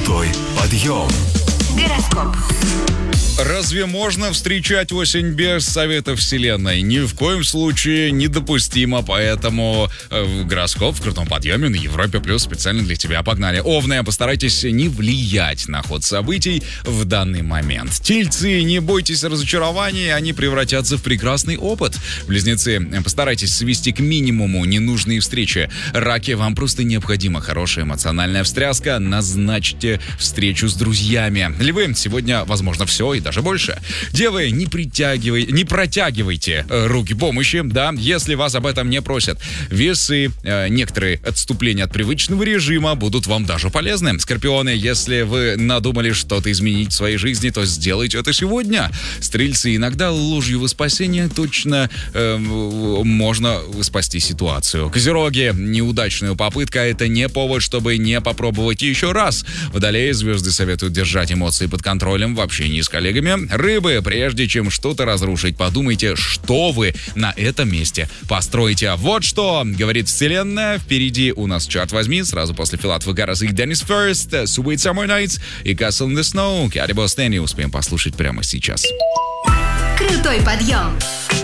Крутой подъем. Гороскоп. Разве можно встречать осень без совета Вселенной? Ни в коем случае недопустимо, поэтому гороскоп в крутом подъеме на Европе Плюс специально для тебя. Погнали. Овны, постарайтесь не влиять на ход событий в данный момент. Тельцы, не бойтесь разочарований, они превратятся в прекрасный опыт. Близнецы, постарайтесь свести к минимуму ненужные встречи. Раки, вам просто необходима хорошая эмоциональная встряска, назначьте встречу с друзьями. Львы, сегодня возможно все и даже больше. Девы, не протягивайте руки помощи, да, если вас об этом не просят. Весы, некоторые отступления от привычного режима будут вам даже полезны. Скорпионы, если вы надумали что-то изменить в своей жизни, то сделайте это сегодня. Стрельцы, иногда ложью во спасение точно можно спасти ситуацию. Козероги, неудачная попытка — это не повод, чтобы не попробовать еще раз. Водолеи, звезды советуют держать эмоции под контролем в общении с коллегами. Рыбы, прежде чем что-то разрушить, подумайте, что вы на этом месте построите. Вот что говорит Вселенная. Впереди у нас чарт возьми. Сразу после Филатова Гараса и Деннис Ферст, Sweet Summer Nights и Castle in the Snow. Кэрри Бостэнни успеем послушать прямо сейчас. Крутой подъем.